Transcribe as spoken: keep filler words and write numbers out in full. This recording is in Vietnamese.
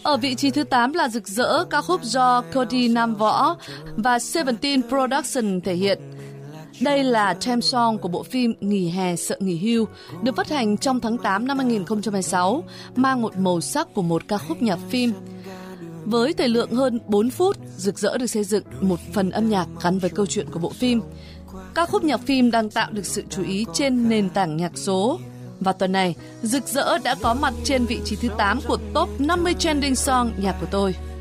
Ở vị trí thứ tám là Rực Rỡ, ca khúc do Cody Nam Võ và Seventeen Production thể hiện. Đây là theme song của bộ phim Nghỉ hè sợ nghỉ hưu, được phát hành trong tháng tám năm hai nghìn không trăm hai mươi sáu, mang một màu sắc của một ca khúc nhạc phim. Với thời lượng hơn bốn phút, Rực Rỡ được xây dựng một phần âm nhạc gắn với câu chuyện của bộ phim. Ca khúc nhạc phim đang tạo được sự chú ý trên nền tảng nhạc số. Và tuần này, Rực Rỡ đã có mặt trên vị trí thứ tám của top năm mươi trending song nhạc của tôi.